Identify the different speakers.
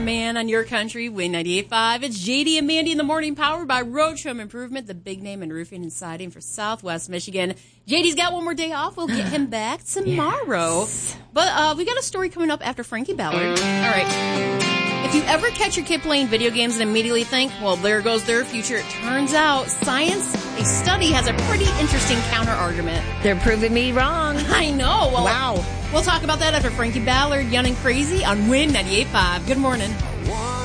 Speaker 1: man on your country, Win 98.5. It's JD and Mandy in the morning, powered by Road Trim Improvement, the big name in roofing and siding for Southwest Michigan. JD's got one more day off. We'll get him back tomorrow.
Speaker 2: Yes.
Speaker 1: But we got a story coming up after Frankie Ballard. All right. If you ever catch your kid playing video games and immediately think, well, there goes their future, it turns out a study has a pretty interesting counter-argument.
Speaker 2: They're proving me wrong.
Speaker 1: I know. Well,
Speaker 2: Wow.
Speaker 1: We'll talk about that after Frankie Ballard, Young and Crazy on Win 98.5. Good morning.